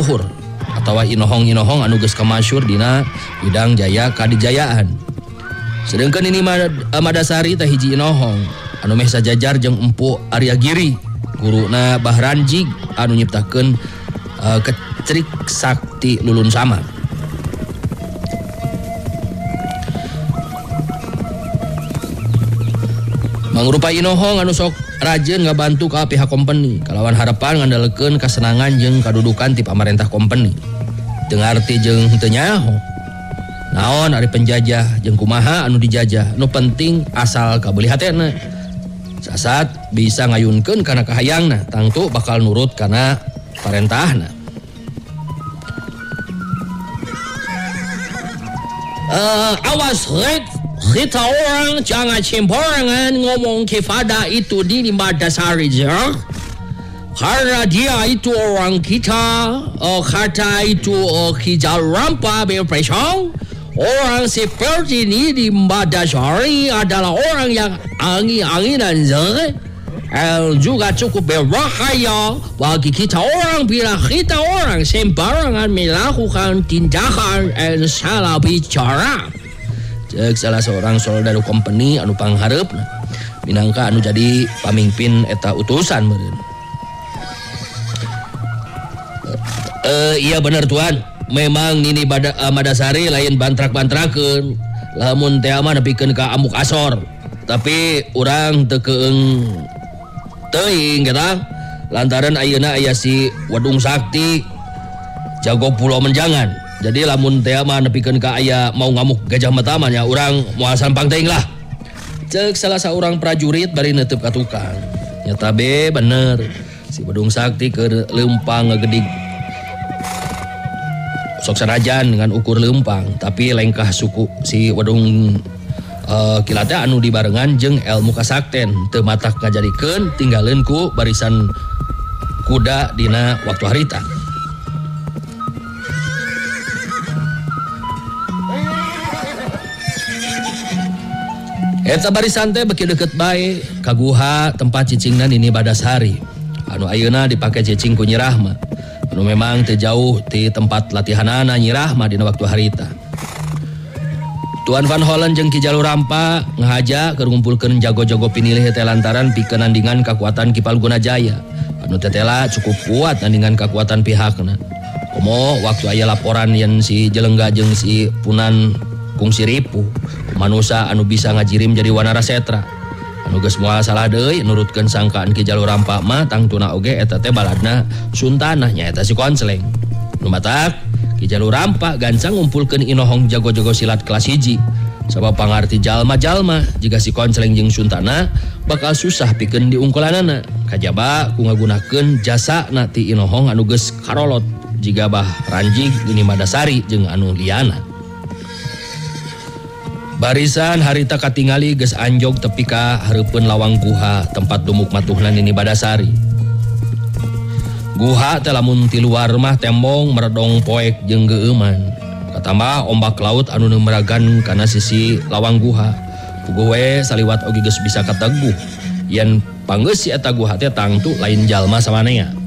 luhur atawa inohong-inohong anu geus kamasyhur dina bidang jaya kadijayaan. Sedengkeun ini Madasari teh hiji inohong anu meh sajajar jeung Empu Arya Giri, guruna Bahranjig anu nyiptakeun kecrik sakti lulun sama. Mangrupa inohong anu sok rajin ngabantu ka pihak company kalawan harapan ngandalkeun kasenangan jeung kadudukan ti pamarentah company. Teu ngarti jeung teu nyaho naon ari penjajah jeung kumaha anu dijajah, nu penting asal kabeuli hatena. Sasat bisa ngayunkeun kana kahayangna, tangtu bakal nurut kana parentahna. Awas kita orang jangan sembarangan ngomong kepada itu di Madasari, karena dia itu orang kita. Kata itu Kijal Rampa berpesan, orang seperti ini di Madasari adalah orang yang angin-anginan, juga cukup berbahaya bagi kita orang bila kita orang sembarangan melakukan tindakan salah bicara. Cek salah seorang soldaru company anu panghareupna minangka anu jadi pamimpin eta utusan meureun. Iya bener tuan, memang ini Madasari lain bantrak-bantrakeun lamun teh mah nepikeun ka amuk asor, tapi urang teu keung teuing eta lantaran ayeuna aya si Wadung Sakti jago pulau menjangan. Jadi lamun teh mah nepikeun ka aya mau ngamuk gajah mata mah nya urang moal sampang teuing lah. Ceuk salah saurang prajurit bari neuteub ka tukang. Nyata be bener si Wadung Sakti keur leumpang ngagedig sok sanajan dengan ukur leumpang, tapi lengkah suku si Wadung kilate anu dibarengan jeung ilmu kasakten teu matak ngajadikeun tinggaleun ku barisan kuda dina waktu harita. Eta barisan teh beki deukeut bae ka guha tempat cicingna Nini Madasari anu ayeuna dipake cicing ku Nyi Rahma anu memang teu jauh ti tempat latihanana Nyi Rahma dina waktu harita. Tuan Van Hollen jeung Ki Jalur Rampa ngahaja keur ngumpulkeun jago-jago pinilih teh lantaran pikeun nandingan kakuatan Ki Palguna Jaya anu tetela cukup kuat nandingan kakuatan pihakna. Komo waktu aya laporan yen si Jelengga jeung si Punan kungsi ripuh manusia anu bisa ngajirim jadi Wanara Setra anu geus moal salah deui nurutkeun sangkaan Ki Jalur Rampa mah tangtuna oge eta teh baladna Suntanah nyaeta si Konsleng. Nu matak Ki Jalur Rampa gancang ngumpulkeun inohong jago-jago silat kelas 1 sabab pangarti jalma-jalma jika si Konsleng jeung Suntanah bakal susah pikeun diungkulanana kajaba ku ngagunakeun jasana ti inohong anu geus karolot jiga Bahranjig Nini Madasari jeung anu liana. Barisan harita katingali geus anjog tepi ka hareupeun lawang guha tempat dumuk matuhna Nini Madasari. Guha teh lamun ti luar mah tembong meredong poek jeung geeuman. Katambah ombak laut anu neumeragan kana sisi lawang guha. Puguh we saliwat oge geus bisa kateguh yen panggeus si eta guha teh tangtu lain jalma samanea.